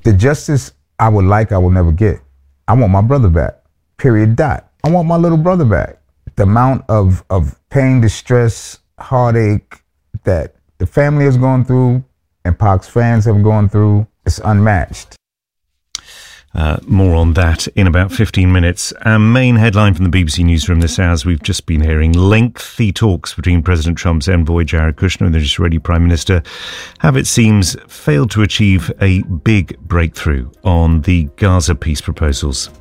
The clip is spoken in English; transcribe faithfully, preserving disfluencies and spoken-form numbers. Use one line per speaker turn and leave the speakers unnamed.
The justice I would like, I will never get. I want my brother back, period, dot. I want my little brother back. The amount of, of pain, distress, heartache that the family has gone through and Pac's fans have gone through is unmatched.
Uh, more on that in about fifteen minutes. Our main headline from the B B C Newsroom this hour, as we've just been hearing, lengthy talks between President Trump's envoy Jared Kushner and the Israeli Prime Minister have, it seems, failed to achieve a big breakthrough on the Gaza peace proposals.